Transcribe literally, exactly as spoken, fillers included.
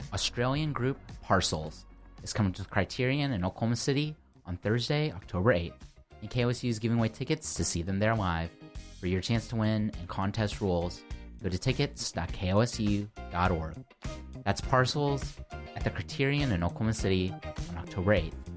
Australian group Parcels is coming to Criterion in Oklahoma City on Thursday, October eighth, and K O S U is giving away tickets to see them there live. For your chance to win and contest rules, go to tickets dot k o s u dot org. That's Parcels at the Criterion in Oklahoma City on October eighth.